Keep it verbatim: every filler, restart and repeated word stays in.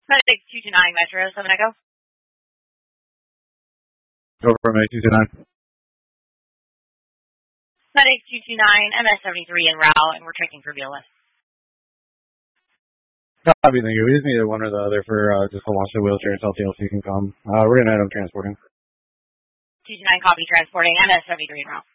Medic two two nine Metro, seven Echo. Go for Medic two two nine. Medic two two nine, M S seventy-three en route, and we're checking for B L S. Copy, thank you. We just needed one or the other for uh, just to launch the wheelchair until T L C can come. Uh, we're going to end up transporting. two two nine copy, transporting, M S seventy-three en route.